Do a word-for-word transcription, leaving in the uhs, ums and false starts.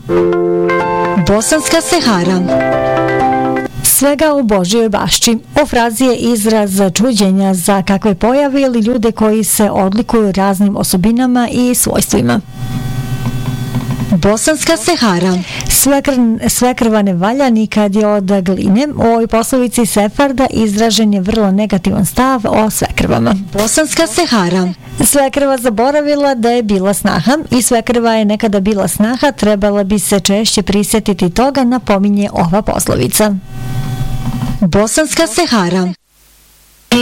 Bosanska Sehara. Svega u Božjoj bašči. O frazi je izraz čuđenja za kakve pojave ili ljude koji se odlikuju raznim osobinama i svojstvima. Bosanska Sehara. Sve, sve krva ne valja nikad je od gline. U ovoj poslovici Sefarda izražen je vrlo negativan stav o svekrvama. Bosanska Sehara. Svekrva zaboravila da je bila snaha i svekrva je nekada bila snaha, trebala bi se češće prisjetiti toga, napominje ova poslovica. Bosanska Sehara.